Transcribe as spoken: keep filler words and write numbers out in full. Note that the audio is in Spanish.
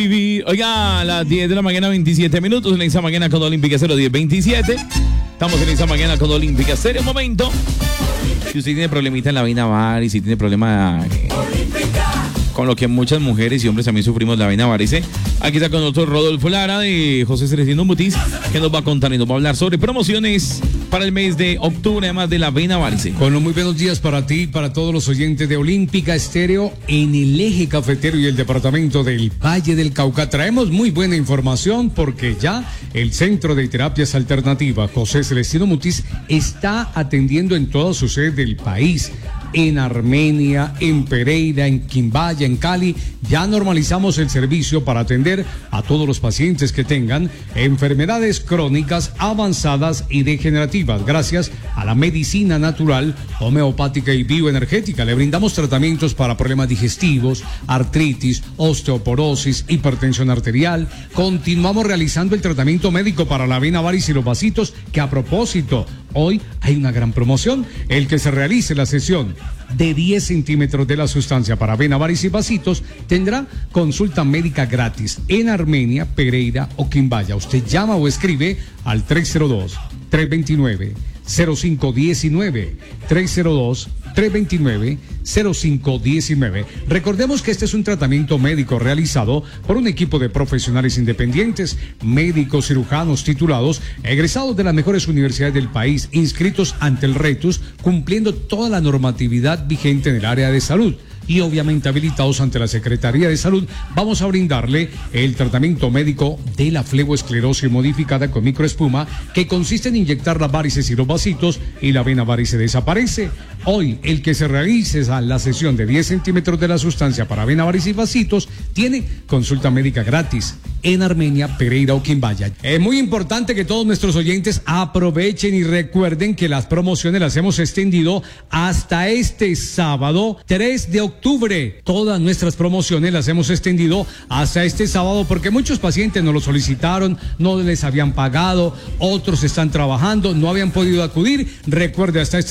Oiga, a las diez de la mañana, veintisiete minutos, en la Isa Mañana con Olímpica cero diez veintisiete. Estamos en la Isa Mañana con Olímpica. Serio momento. Si usted tiene problemita en la vaina varice, si tiene problema eh, con lo que muchas mujeres y hombres también sufrimos la vaina varice, aquí está con nosotros Rodolfo Lara de José Celestino Mutis, que nos va a contar y nos va a hablar sobre promociones para el mes de octubre, además de la vena varice. Bueno, muy buenos días para ti, para todos los oyentes de Olímpica Estéreo en el eje cafetero y el departamento del Valle del Cauca. Traemos muy buena información porque ya el Centro de Terapias Alternativas José Celestino Mutis está atendiendo en toda su sede del país. En Armenia, en Pereira, en Quimbaya, en Cali, ya normalizamos el servicio para atender a todos los pacientes que tengan enfermedades crónicas avanzadas y degenerativas. Gracias a la medicina natural, homeopática y bioenergética, le brindamos tratamientos para problemas digestivos, artritis, osteoporosis, hipertensión arterial. Continuamos realizando el tratamiento médico para la vena varice y los vasitos, que a propósito, hoy hay una gran promoción. El que se realice la sesión de diez centímetros de la sustancia para vena varice y vasitos tendrá consulta médica gratis en Armenia, Pereira o Quimbaya. Usted llama o escribe al tres cero dos, tres dos nueve, cero cinco uno nueve, tres cero dos, tres dos nueve, cero cinco uno nueve. Recordemos que este es un tratamiento médico realizado por un equipo de profesionales independientes, médicos cirujanos titulados, egresados de las mejores universidades del país, inscritos ante el RETUS, cumpliendo toda la normatividad vigente en el área de salud y obviamente habilitados ante la Secretaría de Salud. Vamos a brindarle el tratamiento médico de la fleboesclerosis modificada con microespuma, que consiste en inyectar las varices y los vasitos y la vena varice desaparece. Hoy, el que se realice la sesión de diez centímetros de la sustancia para vena varice y vasitos tiene consulta médica gratis en Armenia, Pereira o Quimbaya. Es muy importante que todos nuestros oyentes aprovechen y recuerden que las promociones las hemos extendido hasta este sábado tres de octubre. Todas nuestras promociones las hemos extendido hasta este sábado porque muchos pacientes nos lo solicitaron, no les habían pagado, otros están trabajando, no habían podido acudir. Recuerde, hasta este